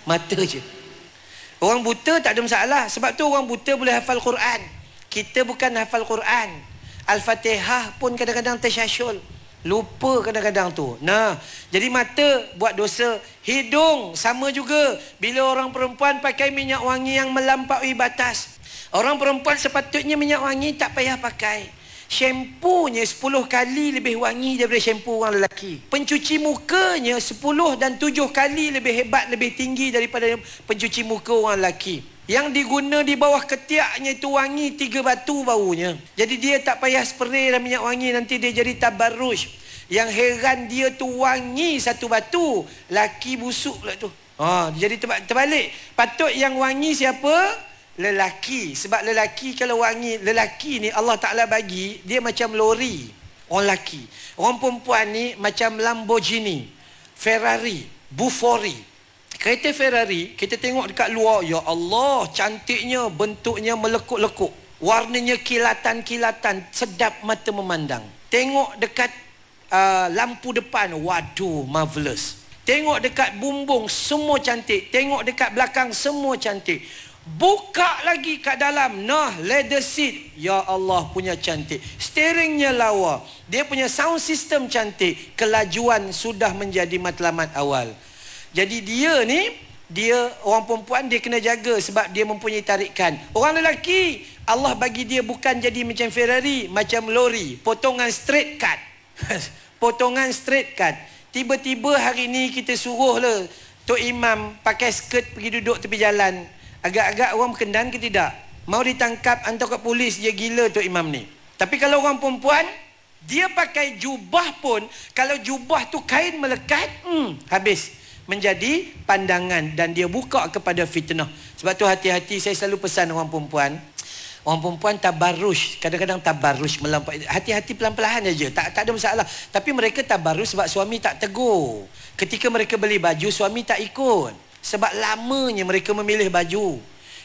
Mata je. Orang buta tak ada masalah. Sebab tu orang buta boleh hafal Quran. Kita bukan hafal Quran. Al-Fatihah pun kadang-kadang tersyasyul. Lupa kadang-kadang tu. Nah, jadi mata buat dosa. Hidung sama juga. Bila orang perempuan pakai minyak wangi yang melampaui batas. Orang perempuan sepatutnya minyak wangi tak payah pakai. Shampoonya 10 kali lebih wangi daripada shampoo orang lelaki. Pencuci mukanya 10 dan 7 kali lebih hebat, lebih tinggi daripada pencuci muka orang lelaki. Yang diguna di bawah ketiaknya itu wangi 3 batu baunya. Jadi dia tak payah spray dan minyak wangi, nanti dia jadi tabarruj. Yang heran dia tu wangi 1 batu, laki busuk pula tu. Jadi terbalik. Patut yang wangi siapa? Lelaki. Sebab lelaki kalau wangi, lelaki ni Allah Ta'ala bagi dia macam lori, orang lelaki. Orang perempuan ni macam Lamborghini, Ferrari, Bufori. Kereta Ferrari kita tengok dekat luar, ya Allah, cantiknya, bentuknya melekuk-lekuk, warnanya kilatan-kilatan, sedap mata memandang. Tengok dekat lampu depan, waduh, marvelous. Tengok dekat bumbung, semua cantik. Tengok dekat belakang, semua cantik. Buka lagi kat dalam, nah, leather seat, ya Allah, punya cantik. Steeringnya lawa. Dia punya sound system cantik. Kelajuan sudah menjadi matlamat awal. Jadi dia ni, dia orang perempuan dia kena jaga sebab dia mempunyai tarikan. Orang lelaki Allah bagi dia bukan jadi macam Ferrari, macam lori, potongan straight cut. Potongan straight cut. Tiba-tiba hari ni kita suruh lah Tok Imam pakai skirt pergi duduk tepi jalan. Agak-agak orang berkendan ke tidak? Mau ditangkap, hantar ke polis, dia gila Tok Imam ni. Tapi kalau orang perempuan, dia pakai jubah pun, kalau jubah tu kain melekat, habis. Menjadi pandangan dan dia buka kepada fitnah. Sebab tu hati-hati, saya selalu pesan orang perempuan. Orang perempuan tabarruj, kadang-kadang tabarruj melampaui. Hati-hati, pelan-pelan aja, tak ada masalah. Tapi mereka tabarruj sebab suami tak tegur. Ketika mereka beli baju, suami tak ikut. Sebab lamanya mereka memilih baju.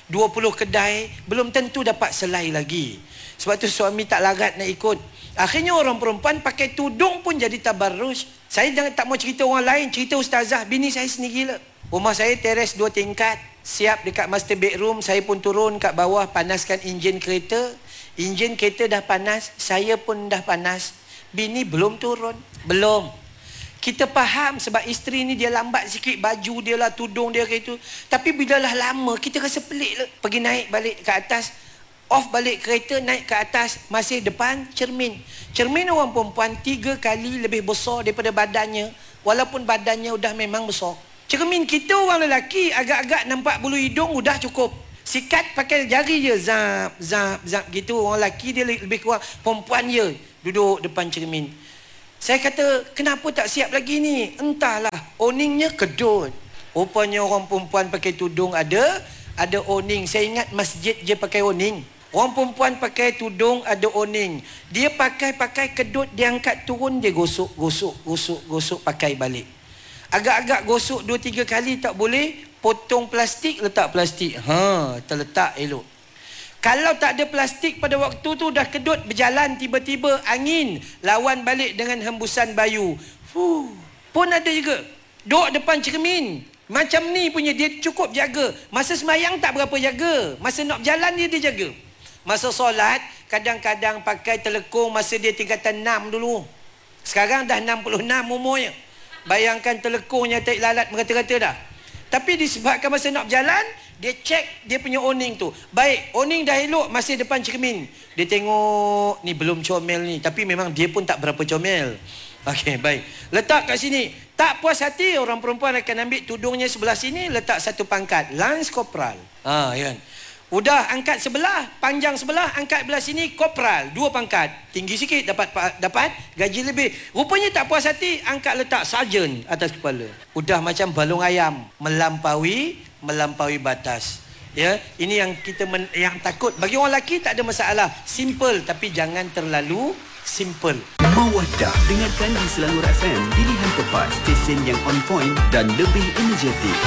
20 kedai belum tentu dapat selai lagi. Sebab tu suami tak larat nak ikut. Akhirnya orang perempuan pakai tudung pun jadi tabarruj. Saya jangan tak mau cerita orang lain, cerita ustazah, bini saya sendiri lah. Rumah saya teres 2 tingkat. Siap dekat master bedroom, saya pun turun kat bawah panaskan enjin kereta. Enjin kereta dah panas, saya pun dah panas. Bini belum turun. Belum. Kita faham sebab isteri ni dia lambat sikit, baju dia lah, tudung dia kayak itu. Tapi bila lah lama, kita rasa pelik lah. Pergi naik balik ke atas, off balik kereta, naik ke atas, masih depan cermin. Cermin orang perempuan 3 kali lebih besar daripada badannya, walaupun badannya udah memang besar. Cermin kita orang lelaki, agak-agak nampak bulu hidung udah cukup. Sikat pakai jari je, zap, zap, zap gitu. Orang lelaki dia lebih kurang, perempuan je duduk depan cermin. Saya kata, kenapa tak siap lagi ni? Entahlah, oningnya kedut. Rupanya orang perempuan pakai tudung ada oning. Saya ingat masjid je pakai oning. Orang perempuan pakai tudung ada oning. Dia pakai kedut, dia angkat turun, dia gosok, pakai balik. Agak-agak gosok 2-3 kali tak boleh, potong plastik, letak plastik. Terletak elok. Kalau tak ada plastik pada waktu tu, dah kedut berjalan, tiba-tiba angin lawan balik dengan hembusan bayu. Pun ada juga. Duduk depan cermin. Macam ni punya, dia cukup jaga. Masa semayang tak berapa jaga. Masa nak berjalan dia jaga. Masa solat, kadang-kadang pakai telekung masa dia tingkatan 6 dulu. Sekarang dah 66 umurnya. Bayangkan telekungnya tak lalat merata-rata dah. Tapi disebabkan masa nak berjalan, dia cek dia punya oning tu. Baik, oning dah elok, masih depan cermin. Dia tengok, ni belum comel ni. Tapi memang dia pun tak berapa comel. Okey, baik. Letak kat sini. Tak puas hati, orang perempuan akan ambil tudungnya sebelah sini, letak 1 pangkat. Lance Corporal. Kan. Udah angkat sebelah, panjang sebelah, angkat belah sini, Corporal. 2 pangkat. Tinggi sikit, dapat gaji lebih. Rupanya tak puas hati, angkat letak Sarjan atas kepala. Udah macam balung ayam. Melampaui batas. Ya, ini yang kita yang takut. Bagi orang lelaki tak ada masalah. Simple, tapi jangan terlalu simple. Mawaddah, dengarkan di Selangor FM, pilihan tepat, stesen yang on point dan lebih energetik.